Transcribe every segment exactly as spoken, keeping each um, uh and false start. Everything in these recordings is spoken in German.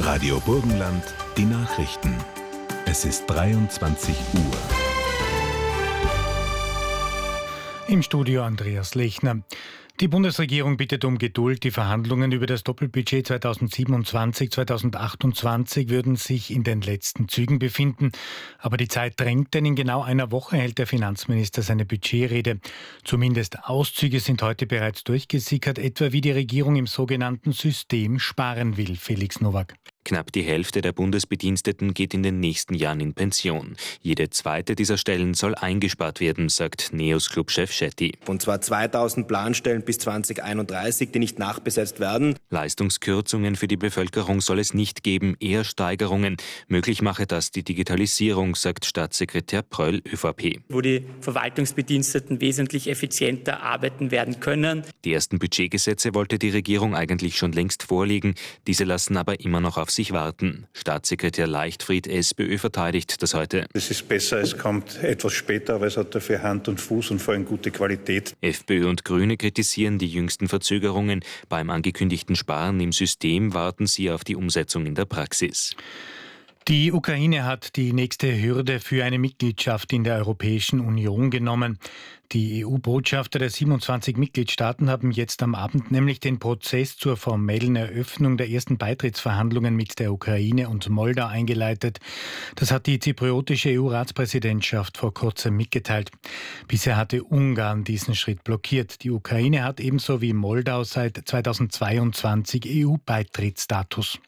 Radio Burgenland, die Nachrichten. Es ist dreiundzwanzig Uhr. Im Studio Andreas Lechner. Die Bundesregierung bittet um Geduld. Die Verhandlungen über das Doppelbudget zweitausendsiebenundzwanzig zweitausendachtundzwanzig würden sich in den letzten Zügen befinden. Aber die Zeit drängt, denn in genau einer Woche hält der Finanzminister seine Budgetrede. Zumindest Auszüge sind heute bereits durchgesickert, etwa wie die Regierung im sogenannten System sparen will. Felix Nowak. Knapp die Hälfte der Bundesbediensteten geht in den nächsten Jahren in Pension. Jede zweite dieser Stellen soll eingespart werden, sagt Neos-Club-Chef Schetti. Und zwar zweitausend Planstellen bis zweitausendeinunddreißig, die nicht nachbesetzt werden. Leistungskürzungen für die Bevölkerung soll es nicht geben, eher Steigerungen. Möglich mache das die Digitalisierung, sagt Staatssekretär Pröll, ÖVP. Wo die Verwaltungsbediensteten wesentlich effizienter arbeiten werden können. Die ersten Budgetgesetze wollte die Regierung eigentlich schon längst vorlegen. Diese lassen aber immer noch auf sich warten. Staatssekretär Leichtfried, SPÖ, verteidigt das heute. Es ist besser, es kommt etwas später, aber es hat dafür Hand und Fuß und vor allem gute Qualität. FPÖ und Grüne kritisieren die jüngsten Verzögerungen. Beim angekündigten Sparen im System warten sie auf die Umsetzung in der Praxis. Die Ukraine hat die nächste Hürde für eine Mitgliedschaft in der Europäischen Union genommen. Die E U-Botschafter der siebenundzwanzig Mitgliedstaaten haben jetzt am Abend nämlich den Prozess zur formellen Eröffnung der ersten Beitrittsverhandlungen mit der Ukraine und Moldau eingeleitet. Das hat die zypriotische E U-Ratspräsidentschaft vor kurzem mitgeteilt. Bisher hatte Ungarn diesen Schritt blockiert. Die Ukraine hat ebenso wie Moldau seit zweitausendzweiundzwanzig E U-Beitrittsstatus.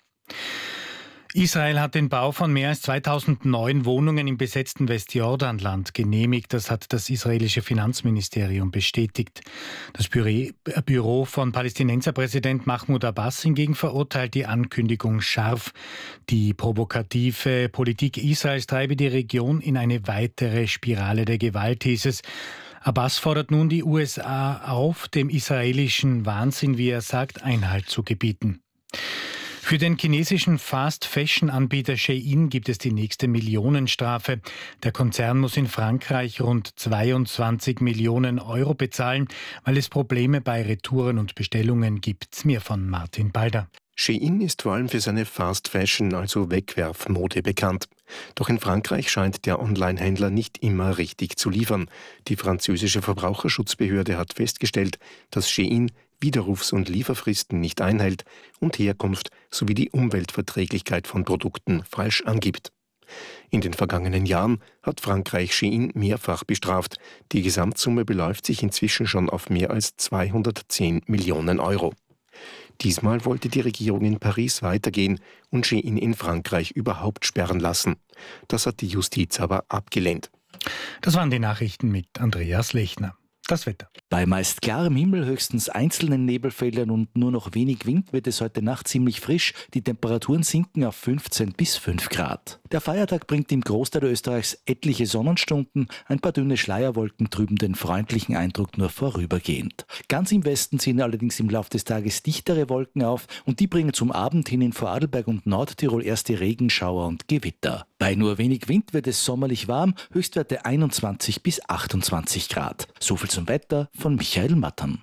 Israel hat den Bau von mehr als zweitausend neuen Wohnungen im besetzten Westjordanland genehmigt. Das hat das israelische Finanzministerium bestätigt. Das Büro von Palästinenserpräsident Mahmoud Abbas hingegen verurteilt die Ankündigung scharf. Die provokative Politik Israels treibe die Region in eine weitere Spirale der Gewalt, hieß es. Abbas fordert nun die U S A auf, dem israelischen Wahnsinn, wie er sagt, Einhalt zu gebieten. Für den chinesischen Fast-Fashion-Anbieter Shein gibt es die nächste Millionenstrafe. Der Konzern muss in Frankreich rund zweiundzwanzig Millionen Euro bezahlen, weil es Probleme bei Retouren und Bestellungen gibt. Mehr von Martin Balder. Shein ist vor allem für seine Fast-Fashion, also Wegwerfmode, bekannt. Doch in Frankreich scheint der Online-Händler nicht immer richtig zu liefern. Die französische Verbraucherschutzbehörde hat festgestellt, dass Shein Widerrufs- und Lieferfristen nicht einhält und Herkunft sowie die Umweltverträglichkeit von Produkten falsch angibt. In den vergangenen Jahren hat Frankreich Shein mehrfach bestraft. Die Gesamtsumme beläuft sich inzwischen schon auf mehr als zweihundertzehn Millionen Euro. Diesmal wollte die Regierung in Paris weitergehen und Shein in Frankreich überhaupt sperren lassen. Das hat die Justiz aber abgelehnt. Das waren die Nachrichten mit Andreas Lechner. Das Wetter. Bei meist klarem Himmel, höchstens einzelnen Nebelfeldern und nur noch wenig Wind wird es heute Nacht ziemlich frisch. Die Temperaturen sinken auf fünfzehn bis fünf Grad. Der Feiertag bringt im Großteil Österreichs etliche Sonnenstunden. Ein paar dünne Schleierwolken trüben den freundlichen Eindruck nur vorübergehend. Ganz im Westen ziehen allerdings im Laufe des Tages dichtere Wolken auf und die bringen zum Abend hin in Vorarlberg und Nordtirol erste Regenschauer und Gewitter. Bei nur wenig Wind wird es sommerlich warm, Höchstwerte einundzwanzig bis achtundzwanzig Grad. So viel zum Wetter von Michael Mattern.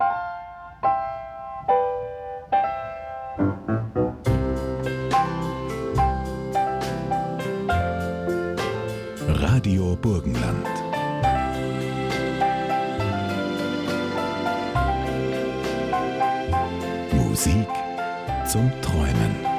Radio Burgenland. Musik zum Träumen.